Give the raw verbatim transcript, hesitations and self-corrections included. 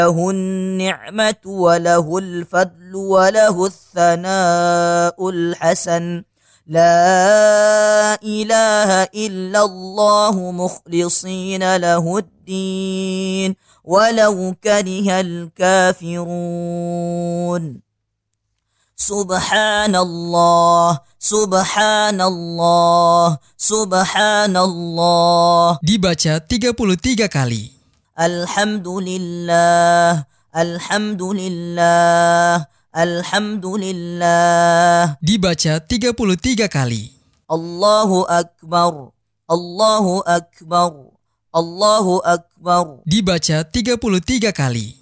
له النعمة وله الفضل وله الثناء الحسن لا إله إلا الله مخلصين له الدين ولو كره الكافرون. سبحان الله سبحان الله سبحان الله. Dibaca tiga puluh tiga kali. Alhamdulillah Alhamdulillah Alhamdulillah. Dibaca tiga puluh tiga kali. Allahu Akbar Allahu Akbar Allahu Akbar. Dibaca tiga puluh tiga kali.